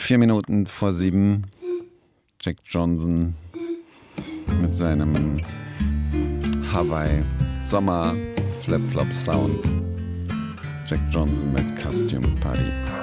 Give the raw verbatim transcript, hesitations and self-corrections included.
Vier Minuten vor sieben. Jack Johnson mit seinem Hawaii Sommer Flip-Flop Sound. Jack Johnson mit Costume Party.